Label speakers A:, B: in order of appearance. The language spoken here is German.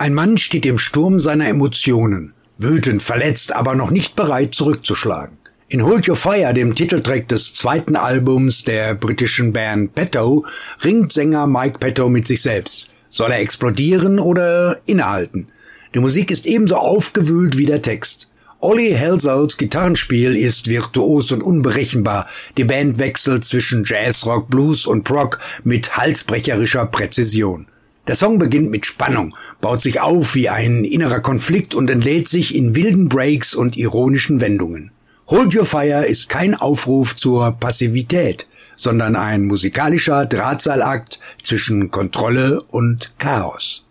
A: Ein Mann steht im Sturm seiner Emotionen, wütend, verletzt, aber noch nicht bereit zurückzuschlagen. In Hold Your Fire, dem Titeltrack des zweiten Albums der britischen Band Peto, ringt Sänger Mike Peto mit sich selbst. Soll er explodieren oder innehalten? Die Musik ist ebenso aufgewühlt wie der Text. Olli Halsells Gitarrenspiel ist virtuos und unberechenbar. Die Band wechselt zwischen Jazz, Rock, Blues und Prog mit halsbrecherischer Präzision. Der Song beginnt mit Spannung, baut sich auf wie ein innerer Konflikt und entlädt sich in wilden Breaks und ironischen Wendungen. Hold Your Fire ist kein Aufruf zur Passivität, sondern ein musikalischer Drahtseilakt zwischen Kontrolle und Chaos.